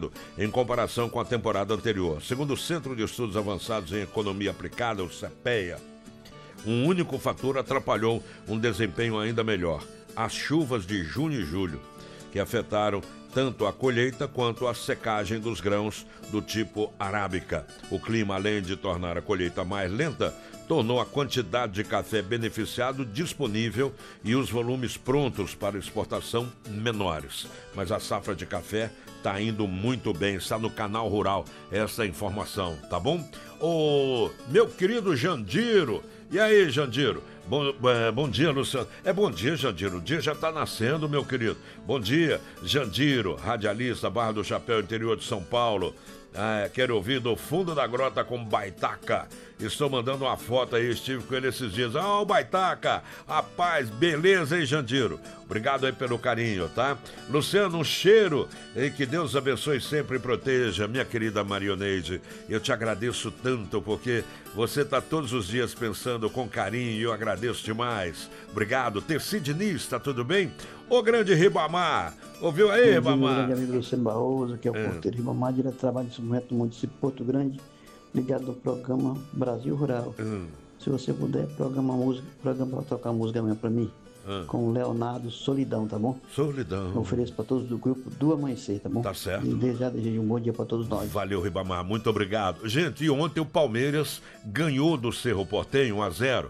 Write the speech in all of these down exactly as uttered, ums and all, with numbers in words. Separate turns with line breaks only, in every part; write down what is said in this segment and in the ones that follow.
elevado em comparação com a temporada anterior. Segundo o Centro de Estudos Avançados em Economia Aplicada, o CEPEA, um único fator atrapalhou um desempenho ainda melhor: as chuvas de junho e julho, que afetaram tanto a colheita quanto a secagem dos grãos do tipo arábica. O clima, além de tornar a colheita mais lenta, tornou a quantidade de café beneficiado disponível e os volumes prontos para exportação menores. Mas a safra de café está indo muito bem, está no Canal Rural essa informação, tá bom? Ô, meu querido Jandiro, e aí, Jandiro? Bom, é, bom dia, Luciano. É bom dia, Jandiro. O dia já está nascendo, meu querido. Bom dia, Jandiro, radialista, Barra do Chapéu, interior de São Paulo. É, quero ouvir do fundo da grota com Baitaca. Estou mandando uma foto aí, estive com ele esses dias. Ah, o Baitaca, rapaz, beleza, hein, Jandiro? Obrigado aí pelo carinho, tá? Luciano, um cheiro e que Deus abençoe sempre e proteja, minha querida Marioneide. Eu te agradeço tanto porque você tá todos os dias pensando com carinho e eu agradeço demais. Obrigado. Tercidiniz, tá tudo bem? Ô grande Ribamar, ouviu aí, Ribamar?
Grande amigo Luciano Barroso, que é o é. porteiro Ribamar, direto de trabalho nesse momento no município de Porto Grande, ligado no programa Brasil Rural. Hum. Se você puder, programa música, programa para tocar música mesmo pra mim. Hum. Com o Leonardo Solidão, tá bom?
Solidão.
Eu ofereço para todos do grupo do Amanhecer, tá bom?
Tá certo.
E desde já desejo um bom dia para todos nós.
Valeu, Ribamar, muito obrigado. Gente, e ontem o Palmeiras ganhou do Cerro Porteño um a zero.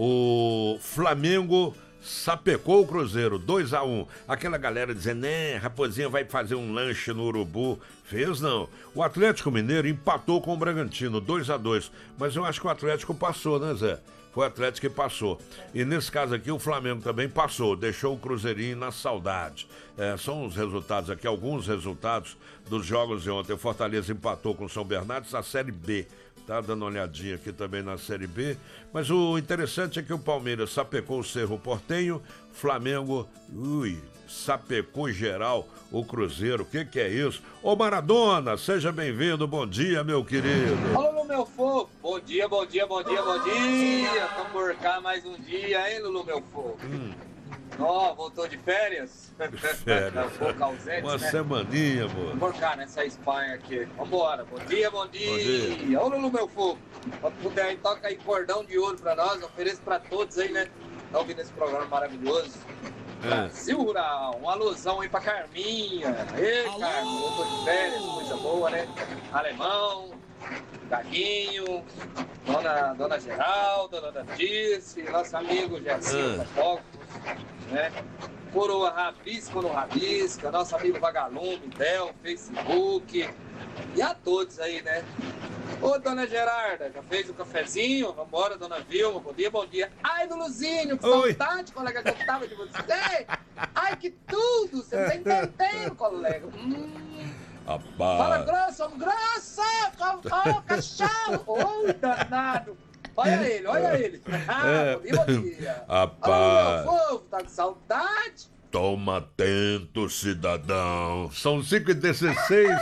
O Flamengo sapecou o Cruzeiro, dois a um. Aquela galera dizendo, né, Raposinha vai fazer um lanche no Urubu. Fez não. O Atlético Mineiro empatou com o Bragantino, dois a dois. Mas eu acho que o Atlético passou, né, Zé? Foi o Atlético que passou. E nesse caso aqui o Flamengo também passou, deixou o Cruzeirinho na saudade. É, são os resultados aqui, alguns resultados dos jogos de ontem. O Fortaleza empatou com o São Bernardo na Série B. Tá dando uma olhadinha aqui também na Série B. Mas o interessante é que o Palmeiras sapecou o Cerro Porteño, Flamengo, ui, sapecou geral o Cruzeiro. O que que é isso? Ô Maradona, seja bem-vindo, bom dia, meu querido.
Alô, meu fofo, bom dia, bom dia, bom dia, bom dia. Vamos por cá mais um dia, hein, Lulu, meu fofo? Hum. Ó, oh, voltou de férias?
Férias.
Um pouco ausente,
uma
né?
semaninha, amor.
Vamos por cá, nessa Espanha aqui. Vambora, bom dia, bom dia. Bom dia. Ô, Lulu, meu fofo, quando puder aí, toca aí cordão de ouro pra nós, ofereço pra todos aí, né? Tá ouvindo esse programa maravilhoso. É. Brasil Rural, uma alusão aí pra Carminha. Ei, Carminha, voltou de férias, coisa boa, né? Alemão, Gaguinho, Dona, Dona Geralda, Dona Dirce, nosso amigo Gercinho da Focos, né? Coroa Rabisca no Rabisca, nosso amigo Vagalume, Del, Facebook, e a todos aí, né? Ô, Dona Gerarda, já fez o cafezinho? Vambora, Dona Vilma, bom dia, bom dia. Ai, do Luzinho, que
Oi.
saudade, colega, que eu tava de você. Ai, que tudo, você não tá entendendo, colega. Hum.
Rapaz.
Fala grosso, homem grosso, ô, cachorro. Oi, danado. Olha ele, olha ele. Ah,
É.
bom dia, bom dia.
Rapaz.
Alô, meu povo, tá com saudade?
Toma atento, cidadão. São cinco e dezesseis.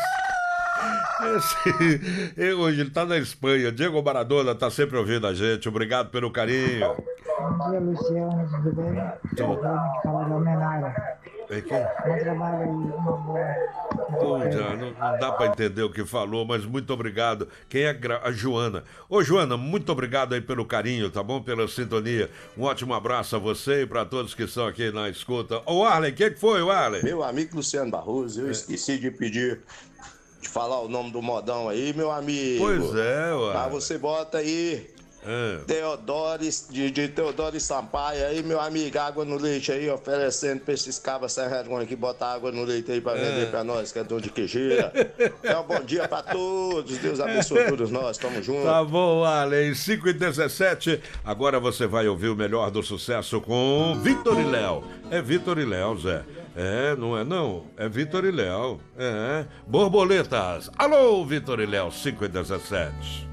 Esse, hoje ele tá na Espanha. Diego Maradona tá sempre ouvindo a gente. Obrigado pelo carinho.
Bom dia, Luciano, tudo bem?
Tudo.
Que fala da Homenagem.
É quem?
Bom trabalho aí, uma boa.
Pô, já, não, não dá pra entender o que falou, mas muito obrigado. Quem é a Joana? Ô, Joana, muito obrigado aí pelo carinho, tá bom? Pela sintonia. Um ótimo abraço a você e pra todos que estão aqui na escuta. Ô, Arlen, o que que foi, Arlen?
Meu amigo Luciano Barroso, eu é. esqueci de pedir, de falar o nome do modão aí, meu amigo.
Pois é, ué.
Mas você bota aí... É. Teodores, de, de Teodores Sampaio aí, meu amigo, água no leite aí, oferecendo pra esses cabas sem vergonha que botar água no leite aí pra vender é. pra nós, que é dono de queijeira. Então, um bom dia pra todos, Deus abençoe todos nós, tamo junto.
Tá bom, Ale, cinco e dezessete, agora você vai ouvir o melhor do sucesso com Vitor e Léo. É Vitor e Léo, Zé. É, não é não, é Vitor e Léo. É, borboletas. Alô, Vitor e Léo, cinco e dezessete.